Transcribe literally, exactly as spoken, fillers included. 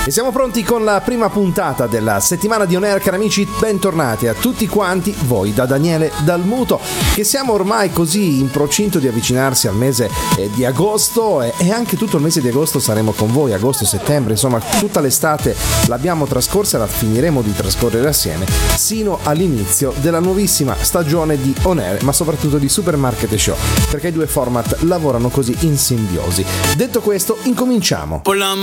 E siamo pronti con la prima puntata della settimana di On Air, cari amici, bentornati a tutti quanti voi da Daniele Dalmuto, che siamo ormai così in procinto di avvicinarsi al mese eh, di agosto e, e anche tutto il mese di agosto saremo con voi, agosto, settembre, insomma tutta l'estate l'abbiamo trascorsa e la finiremo di trascorrere assieme sino all'inizio della nuovissima stagione di On Air, ma soprattutto di Supermarket Show, perché i due format lavorano così in simbiosi. Detto questo, incominciamo.